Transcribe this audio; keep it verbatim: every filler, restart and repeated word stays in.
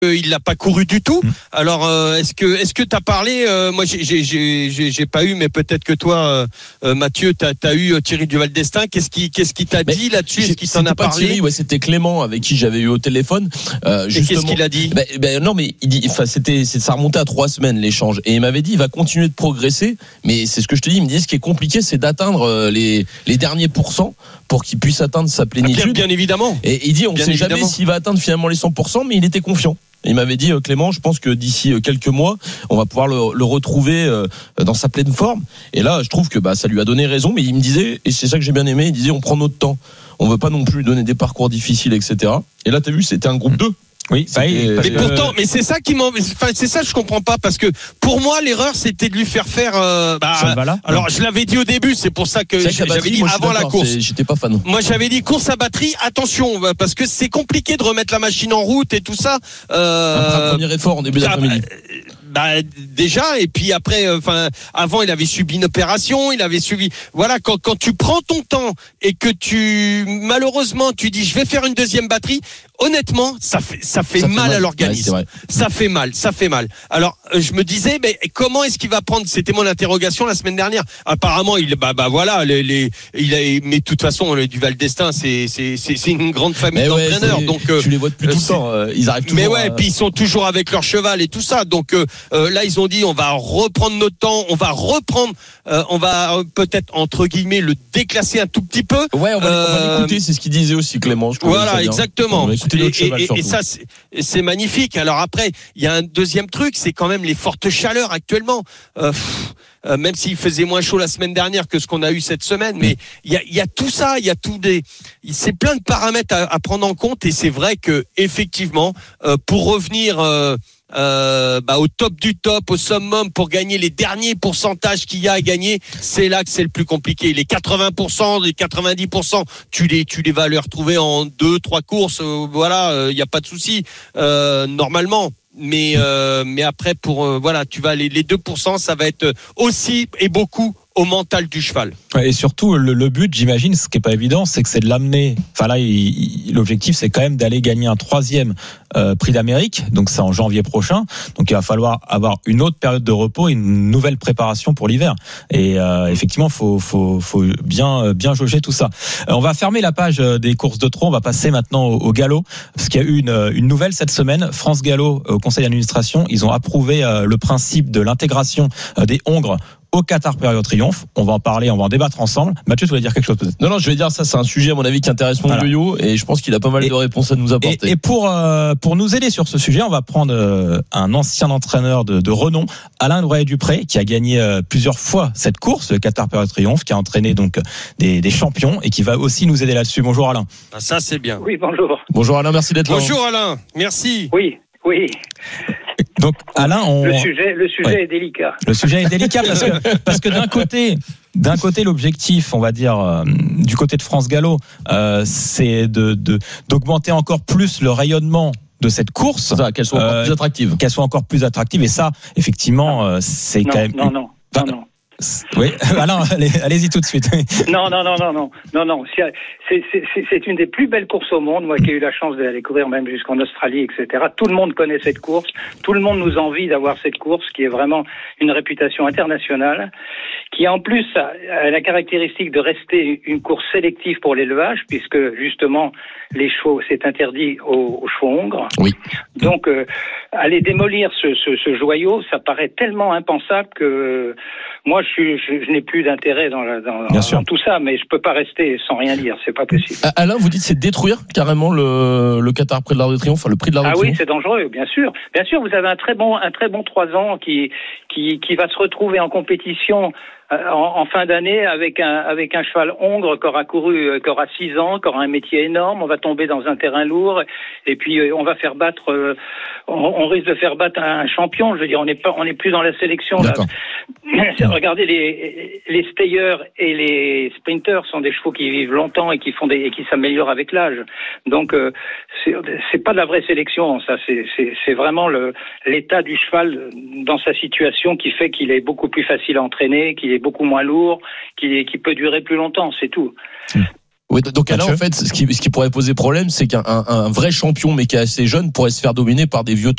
il l'a pas couru du tout. Alors euh, est-ce que est-ce que t'as parlé euh, moi j'ai j'ai j'ai j'ai pas eu, mais peut-être que toi euh, Mathieu t'as t'as eu Thierry Duval d'Estaing. Qu'est-ce qui qu'est-ce qui t'a dit là-dessus? Est-ce qu'il t'en a parlé? Thierry, ouais, c'était Clément avec qui j'avais eu au téléphone. Euh, et qu'est-ce qu'il a dit? ben, ben non, mais il dit, enfin c'était c'est, ça remontait à trois semaines l'échange, et il m'avait dit il va continuer de progresser, mais c'est ce que je te dis. Il me dit ce qui est compliqué, c'est d'atteindre les les derniers pourcents pour qu'il puisse atteindre sa plénitude. Ah, bien, bien évidemment. Et il dit on ne sait jamais s'il va atteindre finalement les cent pour cent, mais il était confiant. Il m'avait dit, Clément, je pense que d'ici quelques mois, on va pouvoir le, le retrouver dans sa pleine forme. Et là, je trouve que bah, ça lui a donné raison, mais il me disait, et c'est ça que j'ai bien aimé, il disait, on prend notre temps. On veut pas non plus lui donner des parcours difficiles, et cetera. Et là, t'as vu, c'était un groupe deux. Oui, bah, mais pourtant, mais c'est ça qui m'en, enfin, c'est ça, je comprends pas, parce que pour moi, l'erreur, c'était de lui faire faire, euh, bah, alors, je l'avais dit au début, c'est pour ça que j'avais batterie, dit moi, avant la course. J'étais pas fan. Moi, j'avais dit course à batterie, attention, parce que c'est compliqué de remettre la machine en route et tout ça. Euh, Après un premier effort en début d'après-midi. Bah, déjà, et puis après, enfin, euh, avant, il avait subi une opération, il avait subi, voilà, quand, quand tu prends ton temps et que tu, malheureusement, tu dis, je vais faire une deuxième batterie, honnêtement, ça fait, ça fait, ça mal, fait mal à l'organisme. Ouais, ça fait mal, ça fait mal. Alors, je me disais, mais comment est-ce qu'il va prendre, c'était mon interrogation la semaine dernière. Apparemment, il, bah, bah, voilà, les, les, il a, mais de toute façon, le Duval d'Estaing, c'est, c'est, c'est, c'est une grande famille mais d'entraîneurs, ouais, donc, tu les vois depuis tout le temps, euh, ils arrivent toujours. Mais ouais, à... puis ils sont toujours avec leur cheval et tout ça, donc, euh, Euh, là, ils ont dit on va reprendre notre temps, on va reprendre, euh, on va euh, peut-être entre guillemets le déclasser un tout petit peu. Ouais, on va, euh, on va l'écouter, c'est ce qu'il disait aussi Clément. Je voilà, exactement. Et, et, cheval, et, et ça, c'est, c'est magnifique. Alors après, il y a un deuxième truc, c'est quand même les fortes chaleurs actuellement. Euh, pff, euh, même s'il faisait moins chaud la semaine dernière que ce qu'on a eu cette semaine, mais il y a, il y a tout ça, il y a tout des, c'est plein de paramètres à, à prendre en compte, et c'est vrai que effectivement, euh, pour revenir. Euh, Euh, bah, au top du top, au summum, pour gagner les derniers pourcentages qu'il y a à gagner, c'est là que c'est le plus compliqué. Les quatre-vingts pour cent, les quatre-vingt-dix pour cent, tu les, tu les vas les retrouver en deux, trois courses, euh, voilà, il euh, n'y a pas de souci, euh, normalement. Mais, euh, mais après, pour, euh, voilà, tu vas, les, les deux pour cent, ça va être aussi et beaucoup au mental du cheval. Et surtout, le, le but, j'imagine, ce qui est pas évident, c'est que c'est de l'amener. Enfin là, il, il, l'objectif, c'est quand même d'aller gagner un troisième euh, prix d'Amérique. Donc c'est en janvier prochain. Donc il va falloir avoir une autre période de repos et une nouvelle préparation pour l'hiver. Et euh, effectivement, faut, faut, faut bien, bien jauger tout ça. Euh, on va fermer la page des courses de trot. On va passer maintenant au, au galop, parce qu'il y a eu une, une nouvelle cette semaine. France Galop, au conseil d'administration, ils ont approuvé euh, le principe de l'intégration euh, des hongres au Qatar Période Triomphe. On va en parler, on va en débattre ensemble. Mathieu, tu voulais dire quelque chose peut-être? Non, non, je vais dire ça, c'est un sujet à mon avis qui intéresse mon voilà. yo-yo, et je pense qu'il a pas mal et, de réponses à nous apporter. Et, et pour euh, pour nous aider sur ce sujet, on va prendre euh, un ancien entraîneur de, de renom, Alain Royer-Dupré, qui a gagné euh, plusieurs fois cette course, le Qatar Période Triomphe, qui a entraîné donc des, des champions et qui va aussi nous aider là-dessus. Bonjour Alain. Ah, ça c'est bien. Oui, bonjour. Bonjour Alain, merci d'être là. Bonjour Alain, merci. Oui, oui. Donc Alain, on... le sujet, le sujet ouais. est délicat. Le sujet est délicat parce que parce que d'un côté, d'un côté l'objectif, on va dire euh, du côté de France Gallo, euh, c'est de, de d'augmenter encore plus le rayonnement de cette course, ça, qu'elle soit encore euh, plus attractive, qu'elle soit encore plus attractive. Et ça, effectivement, euh, c'est non, quand même. Non, non, enfin, non, non. Oui, Alain, allez, allez-y tout de suite. Non, non, non, non, non, non, non. C'est, c'est, c'est, c'est une des plus belles courses au monde. Moi, qui ai eu la chance de la découvrir même jusqu'en Australie, et cetera. Tout le monde connaît cette course. Tout le monde nous envie d'avoir cette course, qui est vraiment une réputation internationale, qui en plus a la caractéristique de rester une course sélective pour l'élevage, puisque justement les chevaux, c'est interdit aux, aux chevaux hongres. Oui. Donc, euh, aller démolir ce, ce, ce joyau, ça paraît tellement impensable que moi, je, suis, je, je n'ai plus d'intérêt dans, la, dans, dans tout ça, mais je peux pas rester sans rien dire, c'est pas possible. Alain, vous dites c'est détruire carrément le, le Qatar Prix de l'Arc de Triomphe, enfin, le prix de l'Arc de ah Triomphe. Ah oui, c'est dangereux, bien sûr. Bien sûr, vous avez un très bon, un très bon trois ans qui, qui, qui va se retrouver en compétition En, en fin d'année avec un avec un cheval hongre qui aura couru, qui aura six ans, qui aura un métier énorme. On va tomber dans un terrain lourd et puis on va faire battre, on, on risque de faire battre un champion. Je veux dire, on n'est pas, on n'est plus dans la sélection. Là. Regardez les les stayers et les sprinters sont des chevaux qui vivent longtemps et qui font des et qui s'améliorent avec l'âge. Donc euh, c'est c'est pas de la vraie sélection. Ça c'est c'est c'est vraiment le l'état du cheval dans sa situation qui fait qu'il est beaucoup plus facile à entraîner, qu'il est beaucoup moins lourd, qui, qui peut durer plus longtemps, c'est tout. Oui, donc là, en fait, ce qui, ce qui pourrait poser problème, c'est qu'un un, un vrai champion, mais qui est assez jeune, pourrait se faire dominer par des vieux